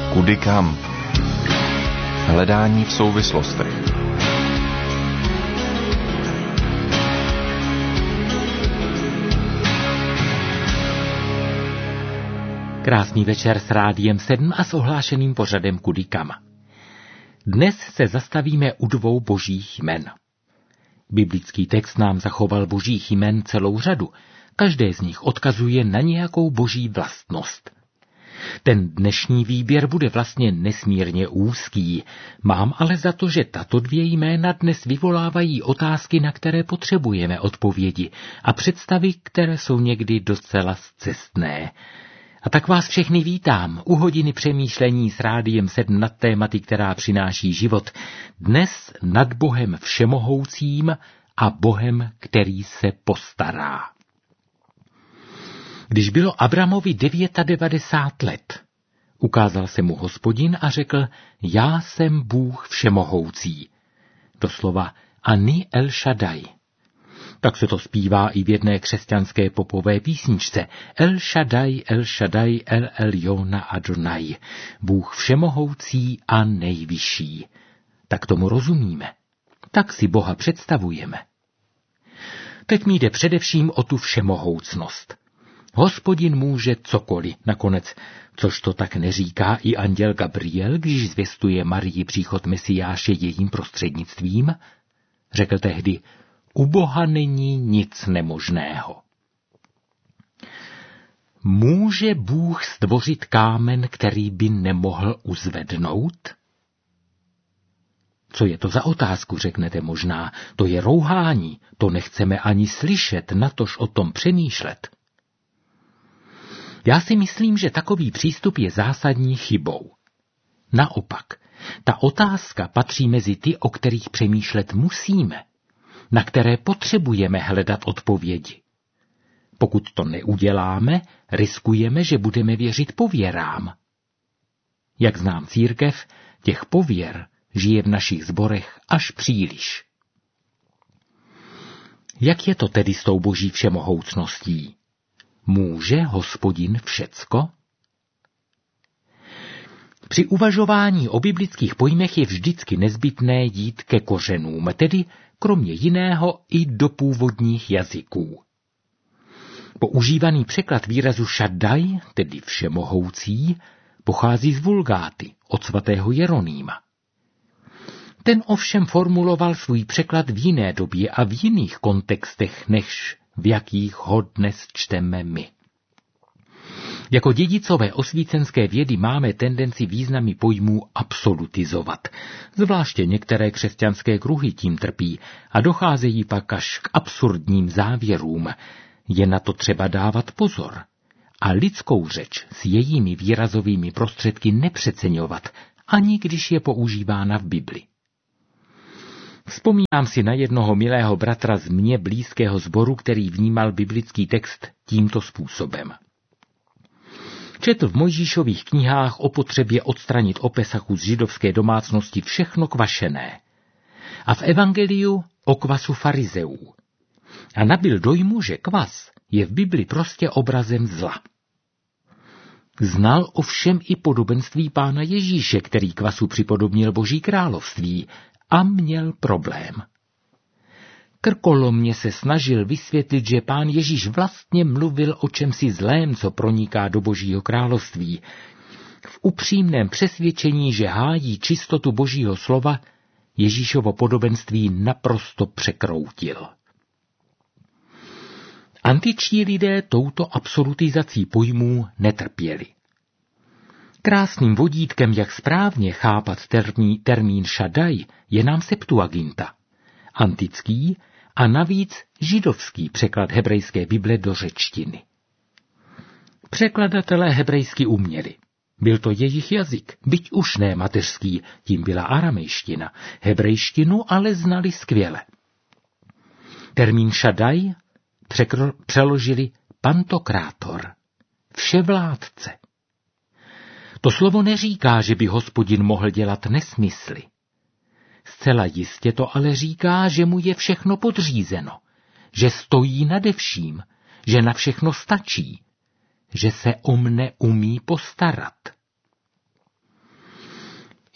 Kudy kam? Hledání v souvislostech. Krásný večer s Rádiem 7 a s ohlášeným pořadem Kudy kam. Dnes se zastavíme u dvou božích jmen. Biblický text nám zachoval božích jmen celou řadu. Každé z nich odkazuje na nějakou boží vlastnost. Ten dnešní výběr bude vlastně nesmírně úzký. Mám ale za to, že tato dvě jména dnes vyvolávají otázky, na které potřebujeme odpovědi a představy, které jsou někdy docela scestné. A tak vás všechny vítám u hodiny přemýšlení s Rádiem 7 nad tématy, která přináší život. Dnes nad Bohem všemohoucím a Bohem, který se postará. Když bylo Abramovi 99 let, ukázal se mu Hospodin a řekl, já jsem Bůh všemohoucí. Doslova Ani El Shaddai. Tak se to zpívá i v jedné křesťanské popové písničce. El Shaddai, El Shaddai, El Eliona Adonai. Bůh všemohoucí a nejvyšší. Tak tomu rozumíme. Tak si Boha představujeme. Teď mi jde především o tu všemohoucnost. Hospodin může cokoliv, nakonec, což to tak neříká i anděl Gabriel, když zvěstuje Marii příchod Mesiáše jejím prostřednictvím. Řekl tehdy, u Boha není nic nemožného. Může Bůh stvořit kámen, který by nemohl uzvednout? Co je to za otázku, řeknete možná. To je rouhání, to nechceme ani slyšet, natož o tom přemýšlet. Já si myslím, že takový přístup je zásadní chybou. Naopak, ta otázka patří mezi ty, o kterých přemýšlet musíme, na které potřebujeme hledat odpovědi. Pokud to neuděláme, riskujeme, že budeme věřit pověrám. Jak znám církev, těch pověr žije v našich sborech až příliš. Jak je to tedy s tou boží všemohoucností? Může Hospodin všecko? Při uvažování o biblických pojmech je vždycky nezbytné jít ke kořenům, tedy kromě jiného i do původních jazyků. Používaný překlad výrazu Shaddai, tedy všemohoucí, pochází z Vulgáty, od svatého Jeronýma. Ten ovšem formuloval svůj překlad v jiné době a v jiných kontextech, než v jakých ho dnes čteme my. Jako dědicové osvícenské vědy máme tendenci významy pojmů absolutizovat. Zvláště některé křesťanské kruhy tím trpí a docházejí pak až k absurdním závěrům. Je na to třeba dávat pozor a lidskou řeč s jejími výrazovými prostředky nepřeceňovat, ani když je používána v Bibli. Vzpomínám si na jednoho milého bratra z mně blízkého sboru, který vnímal biblický text tímto způsobem. Četl v Mojžíšových knihách o potřebě odstranit opesachu z židovské domácnosti všechno kvašené a v evangeliu o kvasu farizeů. A nabyl dojmu, že kvas je v Bibli prostě obrazem zla. Znal ovšem i podobenství Pána Ježíše, který kvasu připodobnil Boží království, a měl problém. Krkolomně se snažil vysvětlit, že Pán Ježíš vlastně mluvil o čemsi zlém, co proniká do Božího království. V upřímném přesvědčení, že hájí čistotu Božího slova, Ježíšovo podobenství naprosto překroutil. Antičtí lidé touto absolutizací pojmů netrpěli. Krásným vodítkem, jak správně chápat termín Shaddai, je nám Septuaginta, antický a navíc židovský překlad hebrejské Bible do řečtiny. Překladatelé hebrejsky uměli. Byl to jejich jazyk, byť už ne mateřský, tím byla aramejština, hebrejštinu ale znali skvěle. Termín Shaddai přeložili pantokrátor, vševládce. To slovo neříká, že by Hospodin mohl dělat nesmysly. Zcela jistě to ale říká, že mu je všechno podřízeno, že stojí nade vším, že na všechno stačí, že se o mne umí postarat.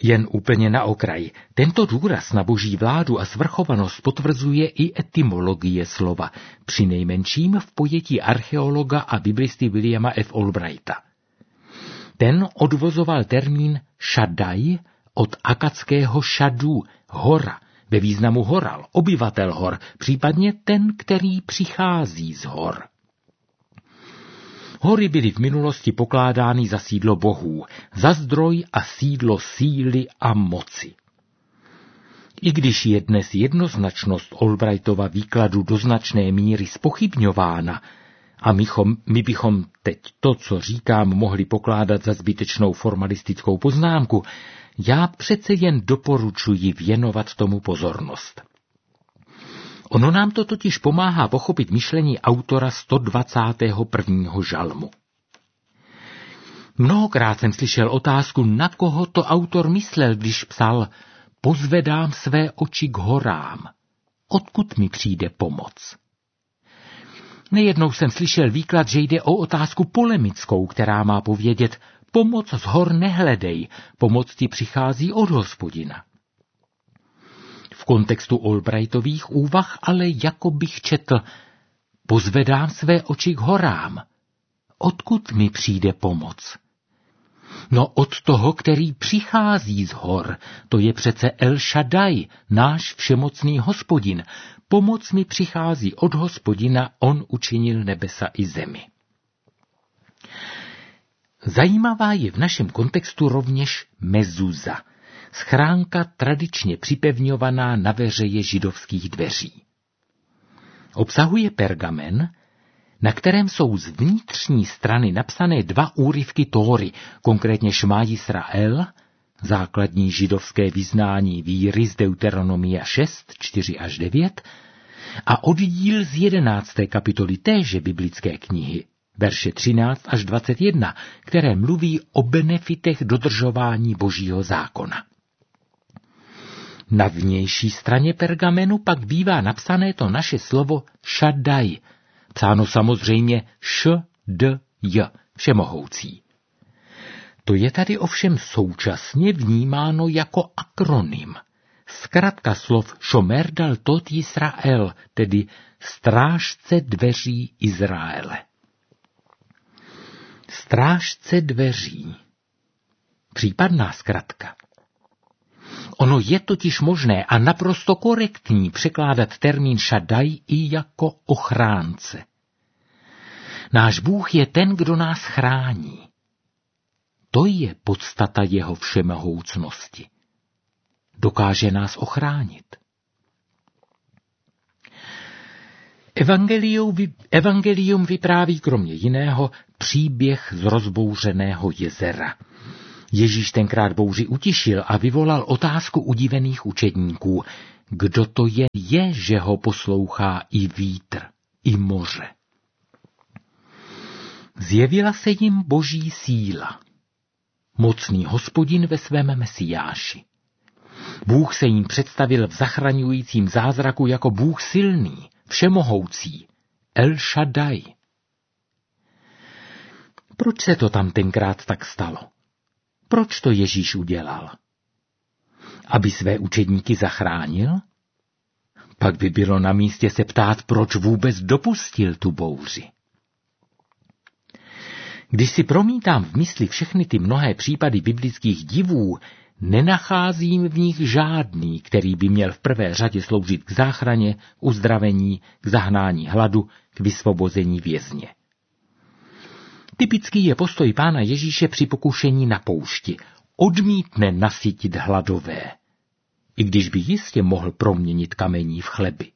Jen úplně na okraj. Tento důraz na boží vládu a svrchovanost potvrzuje i etymologie slova, přinejmenším v pojetí archeologa a biblisty Williama F. Albrighta. Ten odvozoval termín šadaj od akadského šadu, hora, ve významu horal, obyvatel hor, případně ten, který přichází z hor. Hory byly v minulosti pokládány za sídlo bohů, za zdroj a sídlo síly a moci. I když je dnes jednoznačnost Albrightova výkladu do značné míry zpochybňována, a my bychom teď to, co říkám, mohli pokládat za zbytečnou formalistickou poznámku, já přece jen doporučuji věnovat tomu pozornost. Ono nám to totiž pomáhá pochopit myšlení autora 121. žalmu. Mnohokrát jsem slyšel otázku, na koho to autor myslel, když psal: pozvedám své oči k horám. Odkud mi přijde pomoc? Nejednou jsem slyšel výklad, že jde o otázku polemickou, která má povědět: pomoc z hor nehledej, pomoc ti přichází od Hospodina. V kontextu Albrightových úvah ale jako bych četl: pozvedám své oči k horám. Odkud mi přijde pomoc? No od toho, který přichází z hor, to je přece El Shaddai, náš všemocný Hospodin. Pomoc mi přichází od Hospodina, on učinil nebesa i zemi. Zajímavá je v našem kontextu rovněž mezuza, schránka tradičně připevňovaná na veřeji židovských dveří. Obsahuje pergamen, na kterém jsou z vnitřní strany napsané 2 úryvky Tóry, konkrétně Šma Jisrael, základní židovské vyznání víry z Deuteronomia 6, 4-9, a oddíl z 11. kapitoly téže biblické knihy, verše 13 až 21, které mluví o benefitech dodržování Božího zákona. Na vnější straně pergamenu pak bývá napsané to naše slovo Šadaj, psáno samozřejmě Š-D-J, všemohoucí. To je tady ovšem současně vnímáno jako akronym, zkratka slov Šomer Daltot Jisrael, tedy strážce dveří Izraele. Strážce dveří. Případná zkratka. Ono je totiž možné a naprosto korektní překládat termín Šadaj i jako ochránce. Náš Bůh je ten, kdo nás chrání. To je podstata jeho všemohoucnosti. Dokáže nás ochránit. Evangelium vypráví kromě jiného příběh z rozbouřeného jezera. Ježíš tenkrát bouři utišil a vyvolal otázku udivených učedníků. Kdo to je, že ho poslouchá i vítr, i moře? Zjevila se jim boží síla. Mocný Hospodin ve svém Mesiáši. Bůh se jim představil v zachraňujícím zázraku jako Bůh silný, všemohoucí, El Shaddai. Proč se to tam tenkrát tak stalo? Proč to Ježíš udělal? Aby své učedníky zachránil? Pak by bylo na místě se ptát, proč vůbec dopustil tu bouři. Když si promítám v mysli všechny ty mnohé případy biblických divů, nenacházím v nich žádný, který by měl v prvé řadě sloužit k záchraně, uzdravení, k zahnání hladu, k vysvobození vězně. Typický je postoj Pána Ježíše při pokušení na poušti. Odmítne nasytit hladové, i když by jistě mohl proměnit kamení v chleby.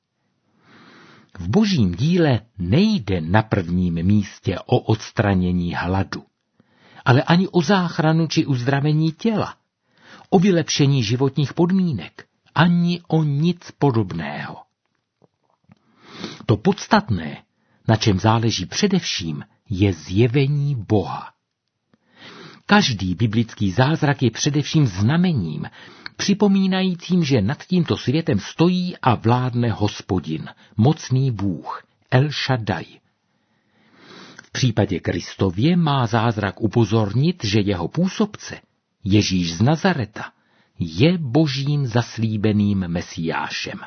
V božím díle nejde na prvním místě o odstranění hladu, ale ani o záchranu či uzdravení těla, o vylepšení životních podmínek, ani o nic podobného. To podstatné, na čem záleží především, je zjevení Boha. Každý biblický zázrak je především znamením, připomínajícím, že nad tímto světem stojí a vládne Hospodin, mocný Bůh, El Shaddai. V případě Kristově má zázrak upozornit, že jeho působce Ježíš z Nazareta, je Božím zaslíbeným Mesiášem.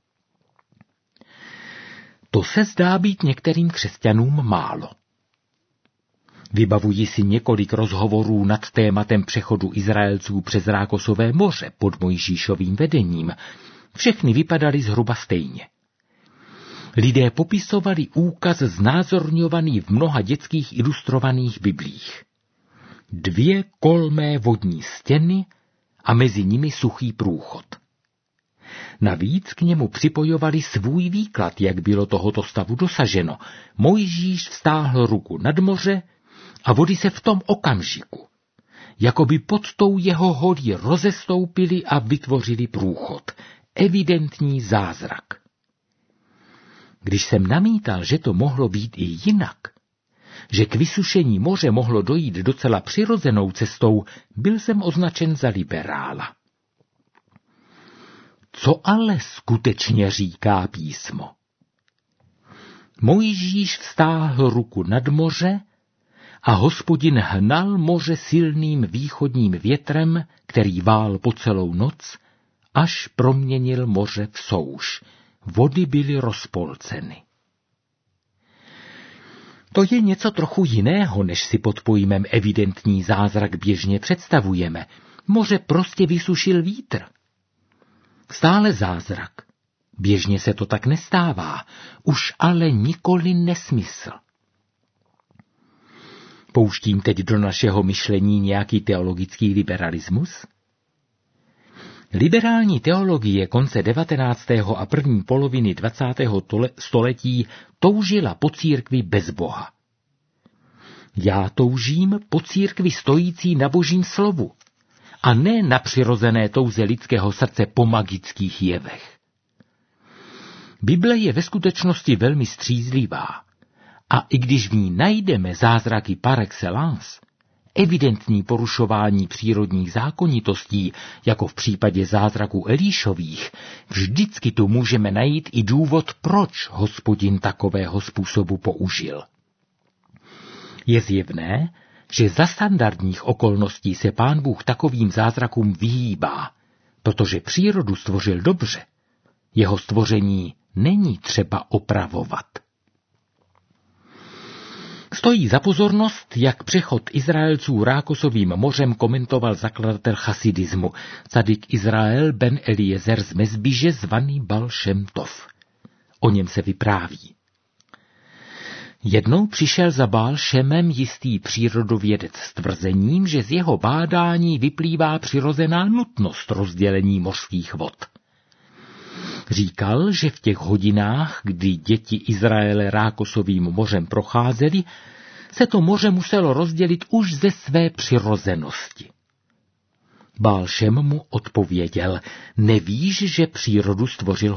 To se zdá být některým křesťanům málo. Vybavuji si několik rozhovorů nad tématem přechodu Izraelců přes Rákosové moře pod Mojžíšovým vedením. Všechny vypadaly zhruba stejně. Lidé popisovali úkaz znázorňovaný v mnoha dětských ilustrovaných biblích. 2 kolmé vodní stěny a mezi nimi suchý průchod. Navíc k němu připojovali svůj výklad, jak bylo tohoto stavu dosaženo. Mojžíš vztáhl ruku nad moře a vody se v tom okamžiku, jakoby pod tou jeho holí rozestoupily a vytvořili průchod. Evidentní zázrak. Když jsem namítal, že to mohlo být i jinak, že k vysušení moře mohlo dojít docela přirozenou cestou, byl jsem označen za liberála. Co ale skutečně říká písmo? Mojžíš vztáhl ruku nad moře a Hospodin hnal moře silným východním větrem, který vál po celou noc, až proměnil moře v souš. Vody byly rozpolceny. To je něco trochu jiného, než si pod pojmem evidentní zázrak běžně představujeme. Moře prostě vysušil vítr. Stále zázrak. Běžně se to tak nestává, už ale nikoli nesmysl. Pouštím teď do našeho myšlení nějaký teologický liberalismus? Liberální teologie konce 19. a první poloviny 20. století toužila po církvi bez Boha. Já toužím po církvi stojící na Božím slovu a ne na přirozené touze lidského srdce po magických jevech. Bible je ve skutečnosti velmi střízlivá a i když v ní najdeme zázraky par excellence, evidentní porušování přírodních zákonitostí, jako v případě zázraků Elíšových, vždycky tu můžeme najít i důvod, proč Hospodin takového způsobu použil. Je zjevné, že za standardních okolností se Pán Bůh takovým zázrakům vyhýbá, protože přírodu stvořil dobře. Jeho stvoření není třeba opravovat. Stojí za pozornost, jak přechod Izraelců Rákosovým mořem komentoval zakladatel chasidismu, cadik Izrael ben Eliezer z Mezbiže zvaný Baal Šem Tov. O něm se vypráví. Jednou přišel za Baal Šemem jistý přírodovědec s tvrzením, že z jeho bádání vyplývá přirozená nutnost rozdělení mořských vod. Říkal, že v těch hodinách, kdy děti Izraele Rákosovým mořem procházeli, se to moře muselo rozdělit už ze své přirozenosti. Baal Šem mu odpověděl, nevíš, že přírodu stvořil